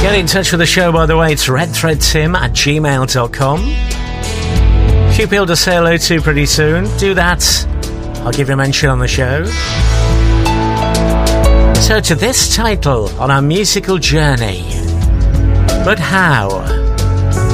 Get in touch with the show, by the way. It's redthreadtim@gmail.com. Few people to say hello to pretty soon. Do that. I'll give you a mention on the show. So to this title on our musical journey. But how?